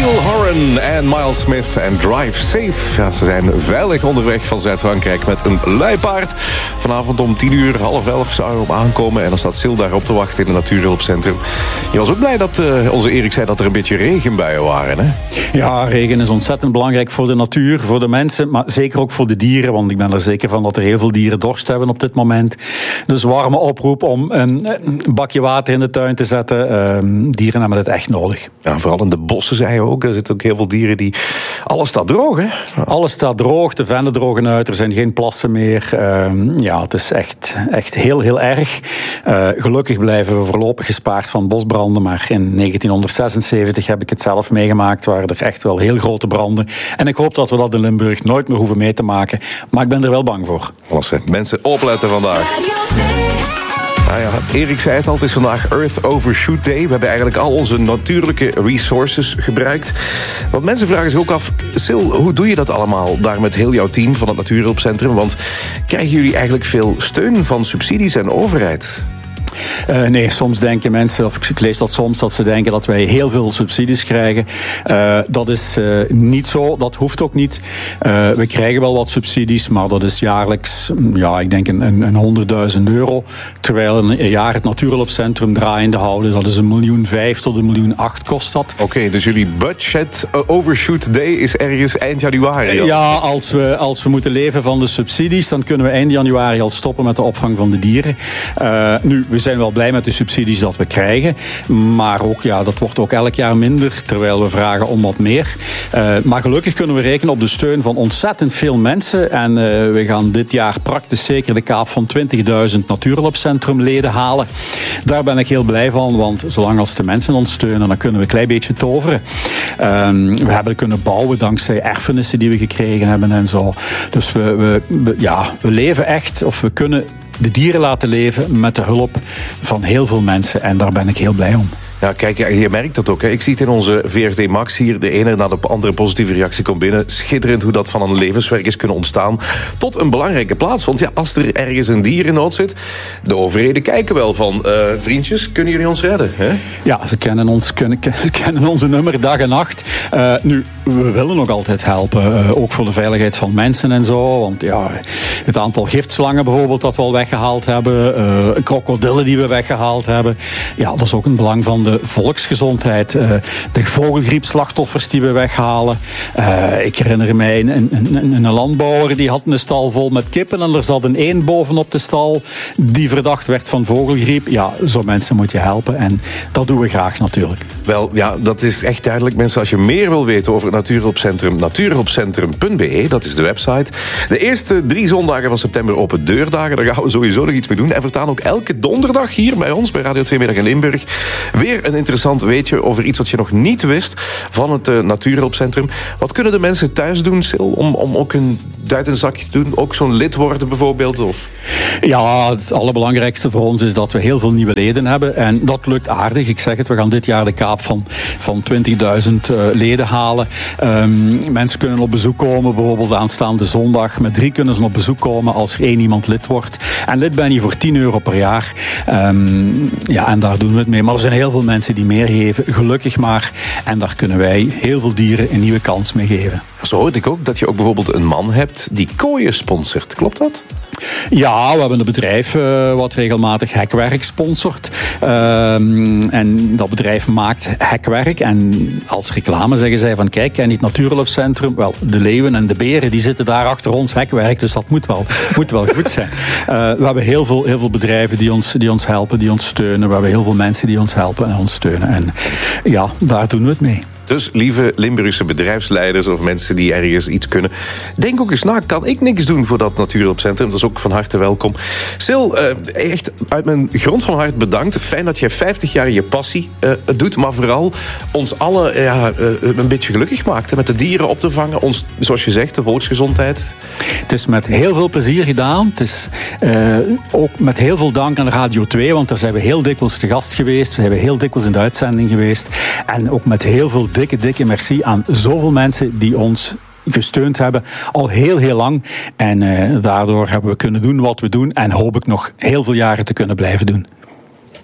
Neil Horan en Miles Smith en Drive Safe. Ja, ze zijn veilig onderweg van Zuid-Frankrijk met een luipaard. Vanavond om 10:00, 10:30 zou hij op aankomen. En dan staat Sil daar op te wachten in het Natuurhulpcentrum. Je was ook blij dat onze Erik zei dat er een beetje regenbuien waren, hè? Ja, regen is ontzettend belangrijk voor de natuur, voor de mensen, maar zeker ook voor de dieren. Want ik ben er zeker van dat er heel veel dieren dorst hebben op dit moment. Dus warme oproep om een bakje water in de tuin te zetten. Dieren hebben het echt nodig. Ja, vooral in de bossen, zei je ook. Er zitten ook heel veel dieren die... Alles staat droog, hè? Alles staat droog, de vennen drogen uit, er zijn geen plassen meer. Ja, het is echt heel, heel erg. Gelukkig blijven we voorlopig gespaard van bosbranden, maar in 1976 heb ik het zelf meegemaakt, waren er echt wel heel grote branden. En ik hoop dat we dat in Limburg nooit meer hoeven mee te maken, maar ik ben er wel bang voor. Mensen opletten vandaag. Nou ja, Erik zei het al, het is vandaag Earth Overshoot Day. We hebben eigenlijk al onze natuurlijke resources gebruikt. Want mensen vragen zich ook af, Sil, hoe doe je dat allemaal daar met heel jouw team van het Natuurhulpcentrum? Want krijgen jullie eigenlijk veel steun van subsidies en overheid? Nee, soms denken mensen, of ik lees dat soms, dat ze denken dat wij heel veel subsidies krijgen. Dat is niet zo, dat hoeft ook niet. We krijgen wel wat subsidies, maar dat is jaarlijks, ja, ik denk een €100.000. Terwijl een jaar het Natuurhulpcentrum draaiende houden, dat is €1.500.000 tot €1.800.000 kost dat. Oké, dus jullie budget overshoot day is ergens eind januari? Ja, als we moeten leven van de subsidies, dan kunnen we eind januari al stoppen met de opvang van de dieren. Nu, we zijn wel blij met de subsidies dat we krijgen. Maar ook, ja, dat wordt ook elk jaar minder, terwijl we vragen om wat meer. Maar gelukkig kunnen we rekenen op de steun van ontzettend veel mensen. En we gaan dit jaar praktisch zeker de kaap van 20.000 Natuurhulpcentrumleden halen. Daar ben ik heel blij van, want zolang als de mensen ons steunen, dan kunnen we een klein beetje toveren. We hebben kunnen bouwen dankzij erfenissen die we gekregen hebben en zo. Dus we leven echt, of we kunnen de dieren laten leven met de hulp van heel veel mensen. En daar ben ik heel blij om. Ja, kijk, je merkt dat ook. Hè. Ik zie het in onze VRT Max hier. De ene na de andere positieve reactie komt binnen. Schitterend hoe dat van een levenswerk is kunnen ontstaan. Tot een belangrijke plaats. Want ja, als er ergens een dier in nood zit, de overheden kijken wel van, vriendjes, kunnen jullie ons redden? Hè? Ja, ze kennen onze nummer dag en nacht. Nu, we willen nog altijd helpen. Ook voor de veiligheid van mensen en zo. Want ja, het aantal giftslangen bijvoorbeeld dat we al weggehaald hebben. Krokodillen die we weggehaald hebben. Ja, dat is ook een belang van de volksgezondheid. De vogelgriepslachtoffers die we weghalen. Ik herinner mij een landbouwer die had een stal vol met kippen en er zat een eend bovenop de stal die verdacht werd van vogelgriep. Ja, zo mensen moet je helpen en dat doen we graag natuurlijk. Wel, ja, dat is echt duidelijk. Mensen, als je meer wil weten over het Natuurhulpcentrum, natuurhulpcentrum.be, dat is de website. De eerste 3 zondagen van september open deurdagen, daar gaan we sowieso nog iets mee doen. En voortaan ook elke donderdag hier bij ons, bij Radio 2 Middag in Limburg, weer een interessant weetje over iets wat je nog niet wist van het Natuurhulpcentrum. Wat kunnen de mensen thuis doen, Sil, om ook een duit in een zakje te doen? Ook zo'n lid worden bijvoorbeeld? Of? Ja, het allerbelangrijkste voor ons is dat we heel veel nieuwe leden hebben. En dat lukt aardig. Ik zeg het, we gaan dit jaar de kaap van 20.000 leden halen. Mensen kunnen op bezoek komen, bijvoorbeeld aanstaande zondag. Met 3 kunnen ze op bezoek komen als er 1 iemand lid wordt. En lid ben je voor €10 per jaar. Ja, en daar doen we het mee. Maar er zijn heel veel mensen die meer geven, gelukkig maar. En daar kunnen wij heel veel dieren een nieuwe kans mee geven. Zo hoorde ik ook dat je ook bijvoorbeeld een man hebt die kooien sponsort. Klopt dat? Ja, we hebben een bedrijf wat regelmatig hekwerk sponsort. En dat bedrijf maakt hekwerk. En als reclame zeggen zij van kijk, en het Natuurhulpcentrum, wel, de leeuwen en de beren die zitten daar achter ons hekwerk. Dus dat moet wel goed zijn. We hebben heel veel bedrijven die ons helpen, die ons steunen. We hebben heel veel mensen die ons helpen en ons steunen. En ja, daar doen we het mee. Dus lieve Limburgse bedrijfsleiders of mensen die ergens iets kunnen, denk ook eens na, kan ik niks doen voor dat Natuurhulpcentrum? Dat is ook van harte welkom. Sil, echt uit mijn grond van hart bedankt. Fijn dat jij 50 jaar je passie doet, maar vooral ons allen een beetje gelukkig maakt. Hè, met de dieren op te vangen, ons, zoals je zegt, de volksgezondheid. Het is met heel veel plezier gedaan. Het is ook met heel veel dank aan Radio 2, want daar zijn we heel dikwijls te gast geweest. Zijn we heel dikwijls in de uitzending geweest. En ook met heel veel dikke merci aan zoveel mensen die ons gesteund hebben, al heel, heel lang. En daardoor hebben we kunnen doen wat we doen en hoop ik nog heel veel jaren te kunnen blijven doen.